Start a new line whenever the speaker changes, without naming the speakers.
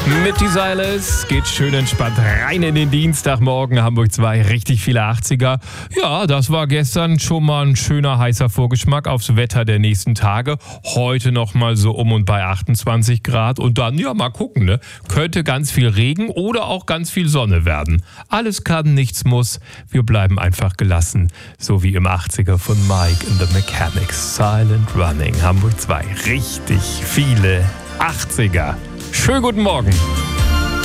Mit die Silas geht schön entspannt rein in den Dienstagmorgen. Hamburg 2, richtig viele 80er. Ja, das war gestern schon mal ein schöner heißer Vorgeschmack aufs Wetter der nächsten Tage. Heute noch mal so um und bei 28 Grad. Und dann, ja, mal gucken, ne? Könnte ganz viel Regen oder auch ganz viel Sonne werden. Alles kann, nichts muss. Wir bleiben einfach gelassen. So wie im 80er von Mike and the Mechanics. Silent Running. Hamburg 2, richtig viele 80er. Schönen guten Morgen.